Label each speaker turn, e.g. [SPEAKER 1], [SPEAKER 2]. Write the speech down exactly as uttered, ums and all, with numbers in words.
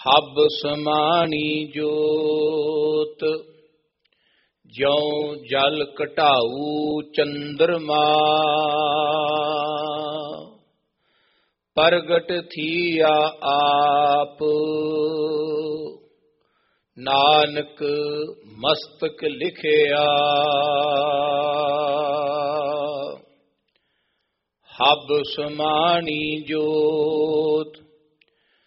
[SPEAKER 1] ਹਬ ਸਮਾਣੀ ਜੋਤ, ਜਿਉ ਜਲ ਘਟਾਊ ਚੰਦਰਮਾ। ਪ੍ਰਗਟ ਥੀਆ ਆਪ, ਨਾਨਕ ਮਸਤਕ ਲਿਖਿਆ। ਹਬ ਸਮਾਣੀ ਜੋਤ,